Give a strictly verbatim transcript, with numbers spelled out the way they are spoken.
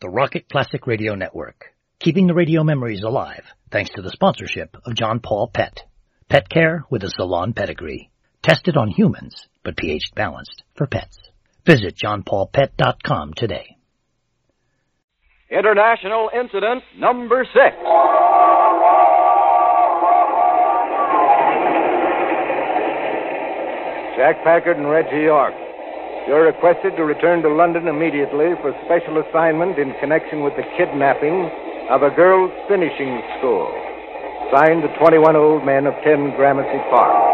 the Rocket Classic Radio Network, keeping the radio memories alive thanks to the sponsorship of John Paul Pet. Pet care with a salon pedigree. Tested on humans, but pH balanced for pets. Visit john paul pet dot com today. International Incident Number Six. Jack Packard and Reggie York, you're requested to return to London immediately for special assignment in connection with the kidnapping of a girls' finishing school. Signed, the twenty-one old men of ten Gramercy Park.